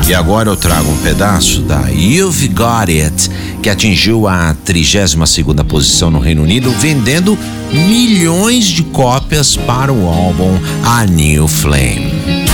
E agora eu trago um pedaço da You've Got It, que atingiu a 32ª posição no Reino Unido, vendendo milhões de cópias para o álbum A New Flame.